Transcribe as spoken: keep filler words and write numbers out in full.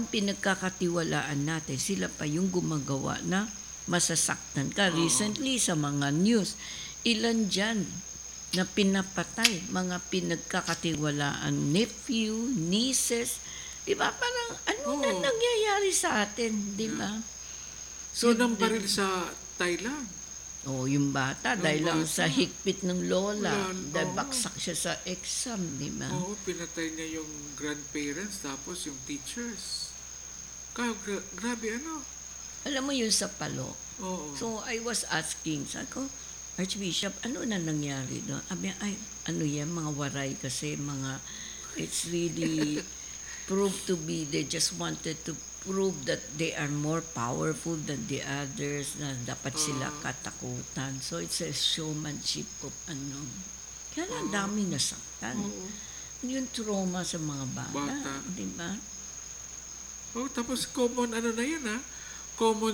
pinagkakatiwalaan natin, sila pa yung gumagawa na masasaktan ka. Oo. Recently sa mga news, ilan dyan na pinapatay, mga pinagkakatiwalaan, nephew, nieces, di ba? Parang ano na Oo. nangyayari sa atin, di ba? So, Yun ang the- baril sa Thailand. Oh, yung bata, Yung dahil lang bata. sa hikpit ng lola, Wala, dahil oo. baksak siya sa exam, di ba? Oo, pinatay niya yung grandparents tapos yung teachers. Ka, gra- grabe ano. Alam mo yun sa Palo. Oo. So, I was asking, sabi ko, Archbishop, ano na nangyari doon? Sabi niya, ay, ano yan, mga waray kasi, mga, it's really proved to be, they just wanted to prove that they are more powerful than the others, na dapat sila Ah. katakutan. So, it's a showmanship of ano. Kaya lang, Ah. dami nasaktan. Oo. Yung trauma sa mga bata, Bata. di ba? Oh, tapos common ano na yan ha. Common